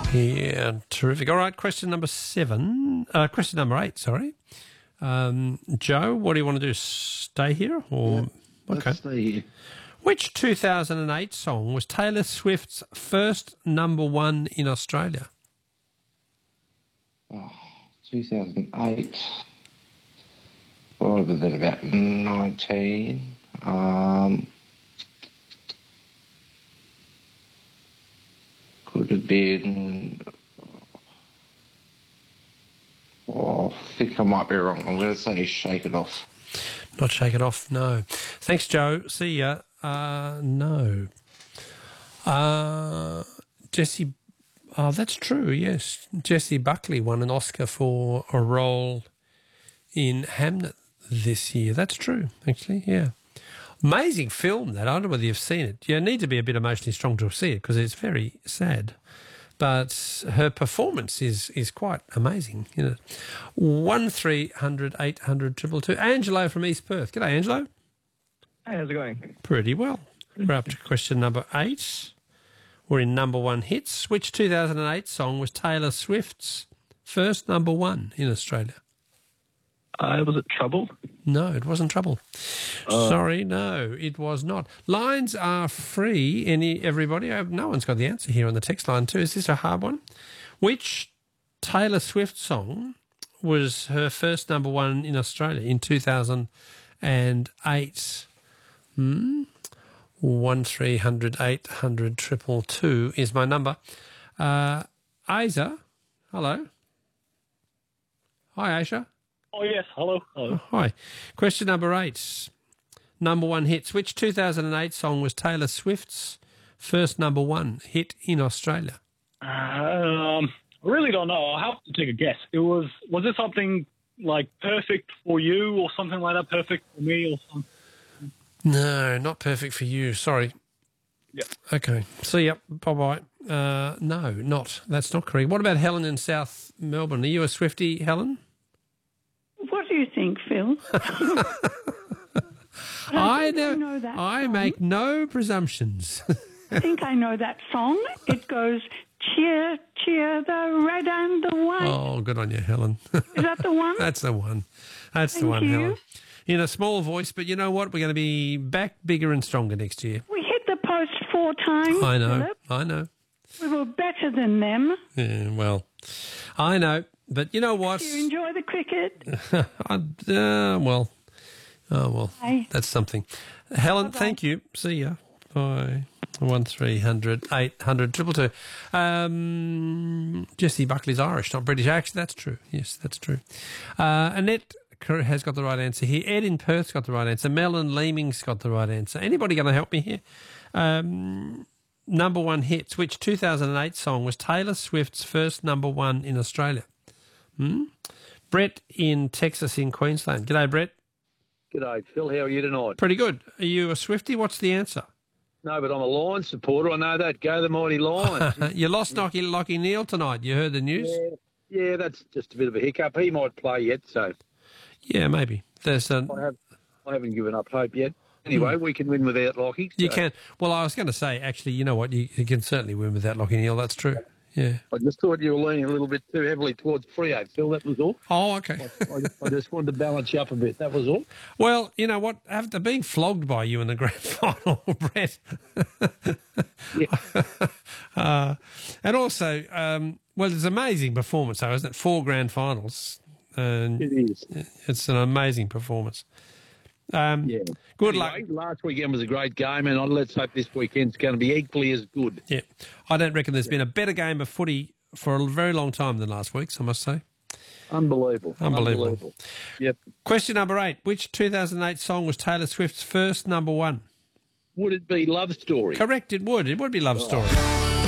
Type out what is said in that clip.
Yeah, terrific. All right, question number 8, sorry. Joe, what do you want to do? Stay here or Let's stay here. Which 2008 song was Taylor Swift's first number one in Australia? 2008. What was it, about 19? Could have been... I think I might be wrong. I'm going to say Shake It Off. Not Shake It Off, no. Thanks, Joe. See ya. No. Jessie... Oh, that's true, yes. Jessie Buckley won an Oscar for a role in Hamnet this year. That's true, actually, yeah. Amazing film, that. I don't know whether you've seen it. You need to be a bit emotionally strong to see it because it's very sad. But her performance is quite amazing. 1300 800 222. Angelo from East Perth. G'day, Angelo. Hey, how's it going? Pretty well. We're up to question number 8. We're in number one hits. Which 2008 song was Taylor Swift's first number one in Australia? Was it Trouble? No, it wasn't Trouble. Sorry, no, it was not. Lines are free. Everybody? No one's got the answer here on the text line too. Is this a hard one? Which Taylor Swift song was her first number one in Australia in 2008? 1300 800 222 is my number. Aisha, hello. Hi, Aisha. Oh, yes. Hello. Oh, hi. Question number 8. Number one hits. Which 2008 song was Taylor Swift's first number one hit in Australia? I really don't know. I'll have to take a guess. Was it something like Perfect for You or something like that? Perfect for Me or something? No, not Perfect for You. Sorry. Yeah. Okay. See ya. Bye-bye. No, not. That's not correct. What about Helen in South Melbourne? Are you a Swiftie, Helen? What do you think, Phil? I make no presumptions. I think I know that song. It goes, cheer, cheer, the red and the white. Oh, good on you, Helen. Is that the one? That's the one. That's Thank the one, you. Helen. In a small voice, but you know what? We're going to be back bigger and stronger next year. We hit the post 4 times, I know. Philip. I know. We were better than them. Yeah, well, I know. But you know what? Do you enjoy the cricket? Bye. That's something. Helen, Bye-bye. Thank you. See ya. Bye. 1300 800 222. Jessie Buckley's Irish, not British. Actually, that's true. Yes, that's true. Annette has got the right answer here. Ed in Perth's got the right answer. Mel in Leaming's got the right answer. Anybody going to help me here? Number one hits. Which 2008 song was Taylor Swift's first number one in Australia? Brett in Texas in Queensland. G'day, Brett. G'day, Phil. How are you tonight? Pretty good. Are you a Swiftie? What's the answer? No, but I'm a Lions supporter. I know that. Go the mighty Lions. You lost Lockie Neal tonight. You heard the news? Yeah, that's just a bit of a hiccup. He might play yet, so Yeah, maybe. There's I haven't given up hope yet. Anyway, we can win without Lockie. You so. can. Well, I was going to say, actually, you know what? You can certainly win without Lockie Neal. That's true. Yeah. I just thought you were leaning a little bit too heavily towards Freo, Phil. That was all. Oh, okay. I just wanted to balance you up a bit. That was all. Well, you know what? After being flogged by you in the grand final, Brett, and also, well, it's an amazing performance, though, isn't it? 4 grand finals. And It is. it's an amazing performance. Yeah. Good Anyway, luck. last weekend was a great game, and let's hope this weekend's going to be equally as good. Yeah. I don't reckon there's been a better game of footy for a very long time than last week's, I must say. Unbelievable. Yep. Question number 8. Which 2008 song was Taylor Swift's first number one? Would it be Love Story? Correct, it would. It would be Love Story.